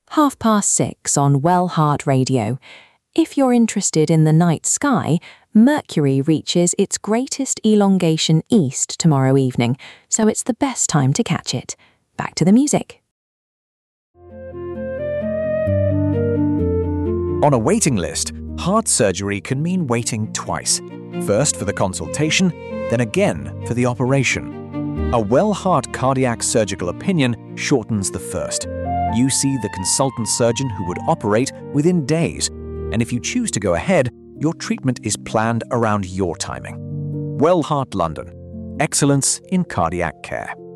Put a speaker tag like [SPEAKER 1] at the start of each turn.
[SPEAKER 1] 6:30 on Well Heart Radio. If you're interested in the night sky, Mercury reaches its greatest elongation east tomorrow evening, so it's the best time to catch it. Back to the music.
[SPEAKER 2] On a waiting list, heart surgery can mean waiting twice. First for the consultation, then again for the operation. A Well Heart cardiac surgical opinion shortens the first. You see the consultant surgeon who would operate within days, and if you choose to go ahead, your treatment is planned around your timing. Well Heart London. Excellence in cardiac care.